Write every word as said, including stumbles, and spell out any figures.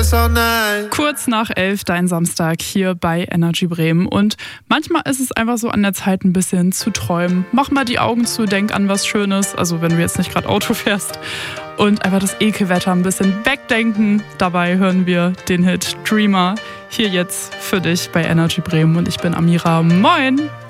Stress all night. Kurz nach elf, dein Samstag hier bei Energy Bremen. Und manchmal ist es einfach so an der Zeit, ein bisschen zu träumen. Mach mal die Augen zu, denk an was Schönes. Also wenn du jetzt nicht gerade Auto fährst. Und einfach das Ekelwetter ein bisschen wegdenken. Dabei hören wir den Hit Dreamer hier jetzt für dich bei Energy Bremen. Und ich bin Amira. Moin!